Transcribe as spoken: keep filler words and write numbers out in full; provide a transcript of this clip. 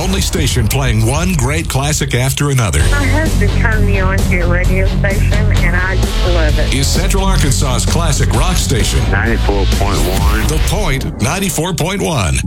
only station playing one great classic after another. My husband turned me on to your radio station, and I just love it. Is Central Arkansas's classic rock station. ninety-four point one. The Point ninety-four point one.